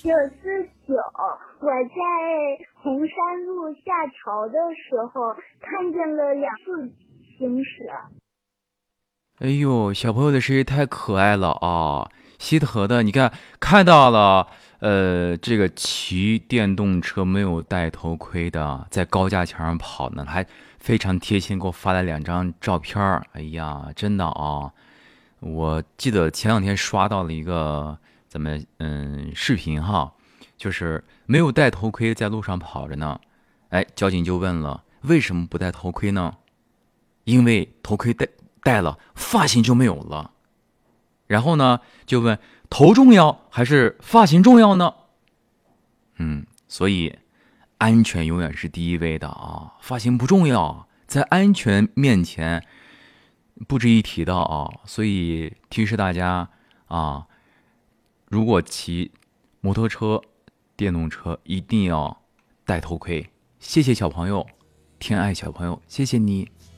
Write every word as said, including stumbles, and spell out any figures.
九四九，我在红山路下桥的时候看见了两次行驶。 哎呦，小朋友的声音太可爱了啊！西特的，你看看到了，呃，这个骑电动车没有戴头盔的，在高架桥上跑呢，还非常贴心给我发了两张照片儿。哎呀，真的啊！我记得前两天刷到了一个怎么嗯视频哈，就是没有戴头盔在路上跑着呢，哎，交警就问了，为什么不戴头盔呢？因为头盔戴戴了，发型就没有了。然后呢，就问头重要还是发型重要呢？嗯，所以安全永远是第一位的啊，发型不重要，在安全面前不值一提的啊。所以提示大家啊，如果骑摩托车、电动车，一定要戴头盔。谢谢小朋友，天爱小朋友，谢谢你。